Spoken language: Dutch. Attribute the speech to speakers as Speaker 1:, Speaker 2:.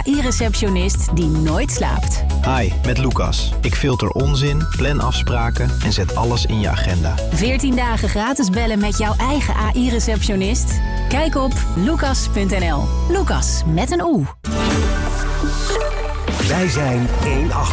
Speaker 1: AI-receptionist die nooit slaapt.
Speaker 2: Hi, met Lucas. Ik filter onzin, plan afspraken en zet alles in je agenda.
Speaker 1: 14 dagen gratis bellen met jouw eigen AI-receptionist? Kijk op lucas.nl. Lucas met een O.
Speaker 3: Wij zijn 1